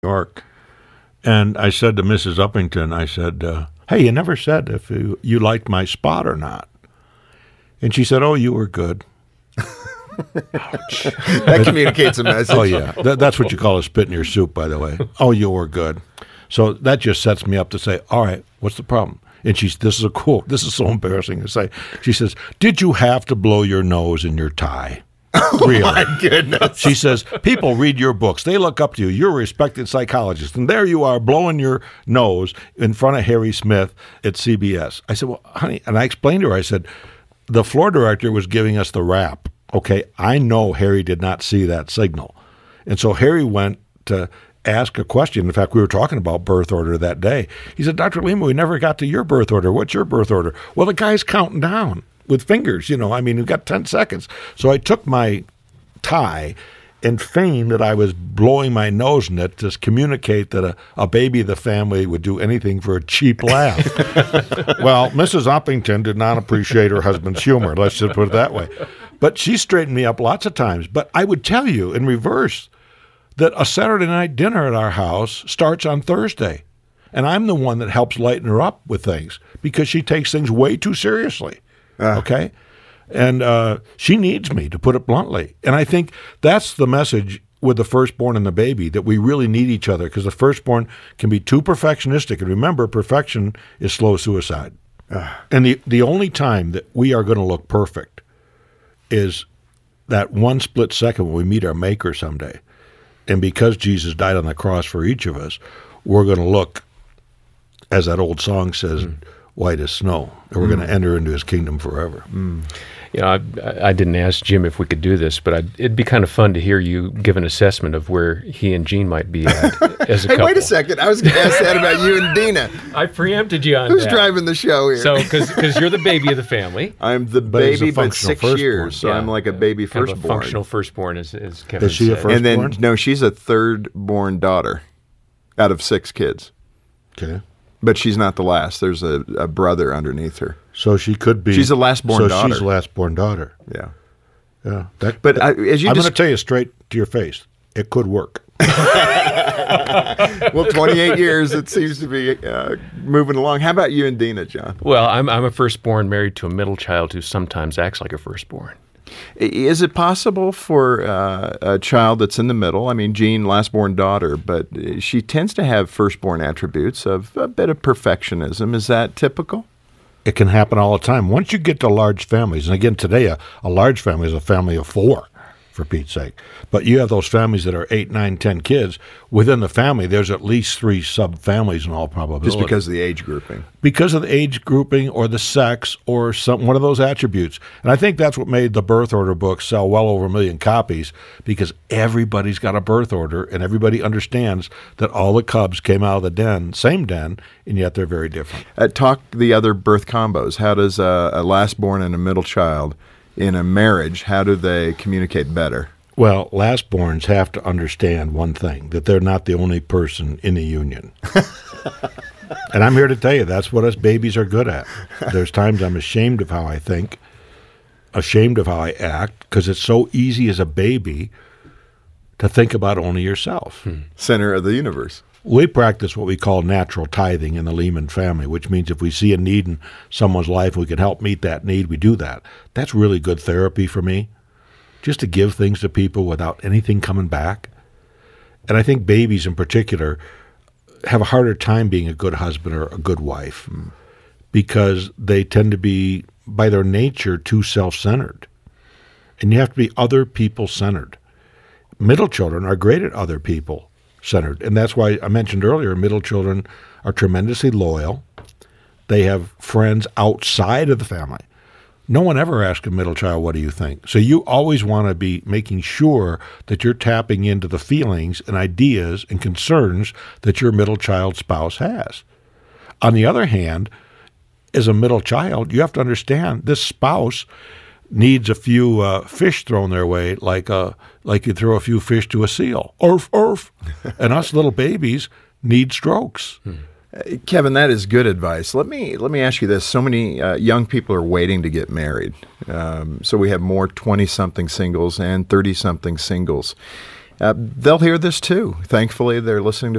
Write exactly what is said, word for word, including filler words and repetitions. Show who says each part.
Speaker 1: York. And I said to Missus Uppington, I said, uh, hey, you never said if you, you liked my spot or not. And she said, oh, you were good.
Speaker 2: Ouch. That communicates a message.
Speaker 1: Oh, yeah. Th- that's what you call a spit in your soup, by the way. Oh, you were good. So that just sets me up to say, all right, what's the problem? And she's, this is a quote. This is so embarrassing to say. She says, did you have to blow your nose in your tie?
Speaker 2: Oh,
Speaker 1: really?
Speaker 2: My goodness.
Speaker 1: She says, people read your books. They look up to you. You're a respected psychologist. And there you are blowing your nose in front of Harry Smith at C B S. I said, well, honey, and I explained to her, I said, the floor director was giving us the rap. Okay, I know Harry did not see that signal. And so Harry went to ask a question. In fact, we were talking about birth order that day. He said, Doctor Lima, we never got to your birth order. What's your birth order? Well, the guy's counting down with fingers, you know. I mean, we've got ten seconds. So I took my tie and feigned that I was blowing my nose in it to communicate that a, a baby of the family would do anything for a cheap laugh. Well, Missus Uppington did not appreciate her husband's humor, let's just put it that way. But she straightened me up lots of times. But I would tell you in reverse that a Saturday night dinner at our house starts on Thursday. And I'm the one that helps lighten her up with things because she takes things way too seriously. Uh. Okay? And uh, she needs me, to put it bluntly. And I think that's the message with the firstborn and the baby, that we really need each other because the firstborn can be too perfectionistic. And remember, perfection is slow suicide. Uh. And the, the only time that we are going to look perfect is that one split second when we meet our Maker someday. And because Jesus died on the cross for each of us, we're going to look, as that old song says, mm. white as snow. And we're mm. going to enter into his kingdom forever.
Speaker 3: Mm. You know, I, I didn't ask Jim if we could do this, but I'd, it'd be kind of fun to hear you give an assessment of where he and Jean might be at as a
Speaker 2: hey,
Speaker 3: couple.
Speaker 2: Wait a second. I was going to ask that about you and Dina.
Speaker 3: I preempted you on
Speaker 2: Who's
Speaker 3: that.
Speaker 2: Who's driving the show here?
Speaker 3: So, because you're the baby of the family.
Speaker 2: I'm the
Speaker 1: but
Speaker 2: baby, but six
Speaker 1: firstborn.
Speaker 2: years, so yeah. I'm like a baby
Speaker 3: kind
Speaker 2: firstborn.
Speaker 3: Of a functional firstborn, as, as Kevin
Speaker 1: Is she
Speaker 3: said.
Speaker 1: a firstborn?
Speaker 2: And then, no, she's a third-born daughter out of six kids.
Speaker 1: Okay.
Speaker 2: But she's not the last. There's a, a brother underneath her.
Speaker 1: So she could be.
Speaker 2: She's the last-born
Speaker 1: so
Speaker 2: daughter.
Speaker 1: So she's the last-born daughter.
Speaker 2: Yeah.
Speaker 1: Yeah. That,
Speaker 2: but
Speaker 1: that,
Speaker 2: I, as you
Speaker 1: I'm
Speaker 2: just...
Speaker 1: going to tell you straight to your face, it could work.
Speaker 2: Well, twenty-eight years, it seems to be uh, moving along. How about you and Dina, John?
Speaker 3: Well, I'm, I'm a firstborn married to a middle child who sometimes acts like a firstborn.
Speaker 2: Is it possible for uh, a child that's in the middle? I mean, Jean, last-born daughter, but she tends to have firstborn attributes of a bit of perfectionism. Is that typical?
Speaker 1: It can happen all the time. Once you get to large families, and again, today a, a large family is a family of four, for Pete's sake. But you have those families that are eight, nine, ten kids. Within the family, there's at least three sub-families in all probability.
Speaker 2: Just because of the age grouping.
Speaker 1: Because of the age grouping or the sex or some one of those attributes. And I think that's what made the birth order book sell well over a million copies, because everybody's got a birth order and everybody understands that all the cubs came out of the den, same den, and yet they're very different.
Speaker 2: Uh, talk the other birth combos. How does uh, a last-born and a middle child in a marriage, how do they communicate better?
Speaker 1: Well, last-borns have to understand one thing, that they're not the only person in the union. And I'm here to tell you, that's what us babies are good at. There's times I'm ashamed of how I think, ashamed of how I act, because it's so easy as a baby to think about only yourself.
Speaker 2: Hmm. Center of the universe.
Speaker 1: We practice what we call natural tithing in the Lehman family, which means if we see a need in someone's life and we can help meet that need, we do that. That's really good therapy for me, just to give things to people without anything coming back. And I think babies in particular have a harder time being a good husband or a good wife mm. because they tend to be, by their nature, too self-centered. And you have to be other people-centered. Middle children are great at other people centered. And that's why I mentioned earlier, middle children are tremendously loyal. They have friends outside of the family. No one ever asks a middle child, what do you think? So you always want to be making sure that you're tapping into the feelings and ideas and concerns that your middle child spouse has. On the other hand, as a middle child, you have to understand this spouse needs a few uh, fish thrown their way, like a, like you throw a few fish to a seal. Orf, orf. And us little babies need strokes.
Speaker 2: Hmm. Uh, Kevin, that is good advice. Let me let me ask you this. So many uh, young people are waiting to get married. Um, so we have more twenty-something singles and thirty-something singles. Uh, they'll hear this too. Thankfully, they're listening to